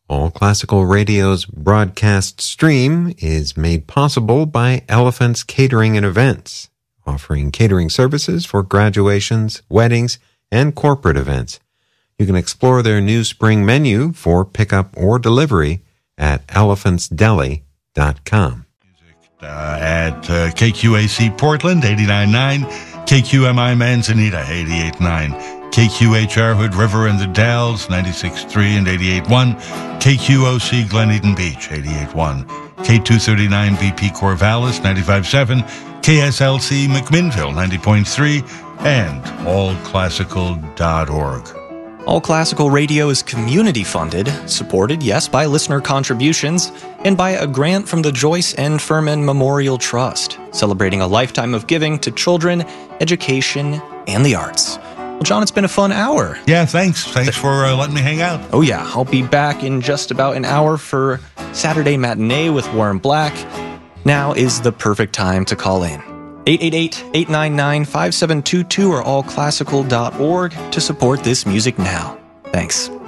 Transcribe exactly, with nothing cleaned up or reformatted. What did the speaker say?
All Classical Radio's broadcast stream is made possible by Elephants Catering and Events, offering catering services for graduations, weddings, and corporate events. You can explore their new spring menu for pickup or delivery at elephants deli dot com. Uh, at uh, K Q A C Portland, eighty-nine point nine, K Q M I Manzanita, eighty-eight point nine, K Q H R Hood River and the Dalles, ninety-six point three and eighty-eight point one, K Q O C Glen Eden Beach, eighty-eight point one, K two thirty-nine B P Corvallis, ninety-five point seven, K S L C McMinnville, ninety point three, and all classical dot org. All Classical Radio is community-funded, supported, yes, by listener contributions, and by a grant from the Joyce N. Furman Memorial Trust, celebrating a lifetime of giving to children, education, and the arts. Well, John, it's been a fun hour. Yeah, thanks. Thanks for uh, letting me hang out. Oh, yeah. I'll be back in just about an hour for Saturday Matinee with Warren Black. Now is the perfect time to call in. eight eight eight, eight nine nine, five seven two two or all classical dot org to support this music now. Thanks.